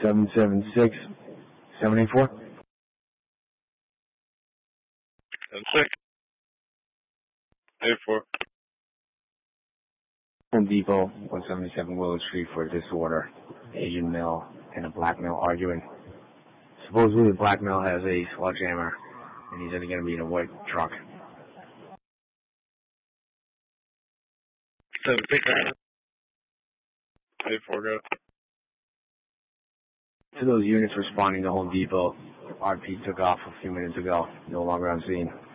776 784. 76 84. Home Depot, 177 Willow Street for a disorder. Asian male and a black male arguing. Supposedly the black male has a sledgehammer and he's going to be in a white truck. 76 84, go. To those units responding to Home Depot, RP took off a few minutes ago, no longer on scene.